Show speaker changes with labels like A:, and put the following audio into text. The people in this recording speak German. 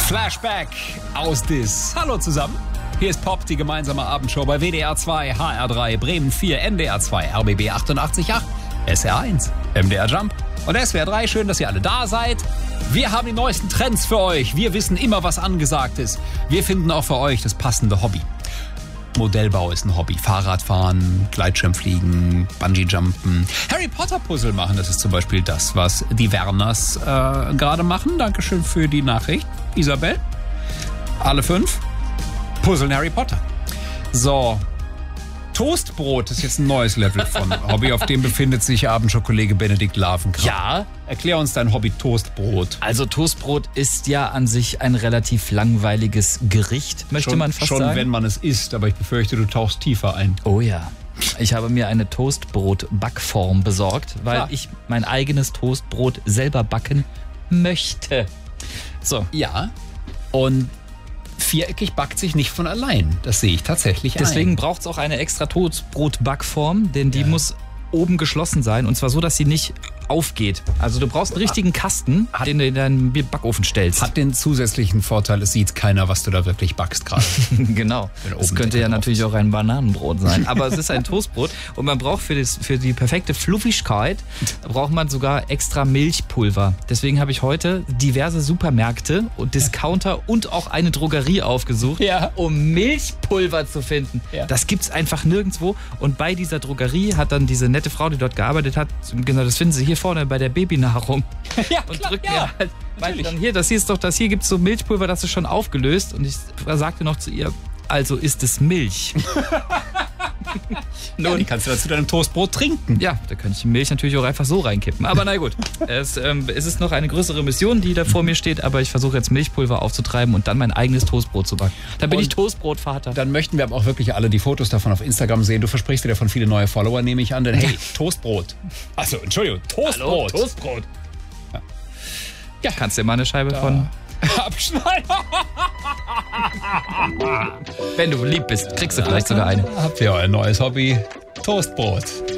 A: Flashback aus Dis. Hallo zusammen. Hier ist Pop, die gemeinsame Abendshow bei WDR 2, HR3, Bremen 4, NDR 2, RBB 88.8, SR 1, MDR Jump und SWR 3. Schön, dass ihr alle da seid. Wir haben die neuesten Trends für euch. Wir wissen immer, was angesagt ist. Wir finden auch für euch das passende Hobby. Modellbau ist ein Hobby. Fahrradfahren, Gleitschirmfliegen, Bungee-Jumpen, Harry Potter-Puzzle machen. Das ist zum Beispiel das, was die Werners gerade machen. Dankeschön für die Nachricht, Isabel. Alle 5 puzzeln Harry Potter. So, Toastbrot ist jetzt ein neues Level von Hobby. Auf dem befindet sich Abendschau-Kollege Benedikt Lavenkamp.
B: Ja.
A: Erklär uns dein Hobby Toastbrot.
B: Also Toastbrot ist ja an sich ein relativ langweiliges Gericht, möchte man fast sagen.
A: Schon wenn man es isst, aber ich befürchte, du tauchst tiefer ein.
B: Oh ja. Ich habe mir eine Toastbrot-Backform besorgt, weil ich mein eigenes Toastbrot selber backen möchte. So.
A: Ja, und viereckig backt sich nicht von allein. Das sehe ich tatsächlich
B: Deswegen braucht es auch eine extra Toastbrot-Backform, denn die muss oben geschlossen sein und zwar so, dass sie nicht aufgeht. Also du brauchst einen richtigen Kasten, den du in deinen Backofen stellst.
A: Hat den zusätzlichen Vorteil, es sieht keiner, was du da wirklich backst gerade.
B: Genau. Es könnte ja natürlich auch ein Bananenbrot sein, aber es ist ein Toastbrot und man braucht für die perfekte Fluffigkeit braucht man sogar extra Milchpulver. Deswegen habe ich heute diverse Supermärkte und Discounter und auch eine Drogerie aufgesucht, um Milchpulver zu finden. Ja. Das gibt's einfach nirgendwo und bei dieser Drogerie hat dann diese nette Frau, die dort gearbeitet hat, genau, das finden sie hier vorne bei der Babynahrung. Ja, und drückt mir halt, meinte dann hier, das hier ist doch das, hier gibt's so Milchpulver, das ist schon aufgelöst. Und ich sagte noch zu ihr, also ist es Milch.
A: Ja, die kannst du dazu deinem Toastbrot trinken.
B: Ja, da könnte ich die Milch natürlich auch einfach so reinkippen. Aber na gut, es ist noch eine größere Mission, die da vor mir steht, aber ich versuche jetzt Milchpulver aufzutreiben und dann mein eigenes Toastbrot zu backen. Dann bin ich Toastbrotvater.
A: Dann möchten wir aber auch wirklich alle die Fotos davon auf Instagram sehen. Du versprichst dir davon viele neue Follower, nehme ich an. Denn hey, Toastbrot. Achso, Entschuldigung, Toastbrot.
B: Hallo, Toastbrot. Ja. Kannst dir mal eine Scheibe von
A: abschneiden.
B: Wenn du lieb bist, kriegst du vielleicht sogar eine.
A: Habt ihr euer neues Hobby? Toastbrot.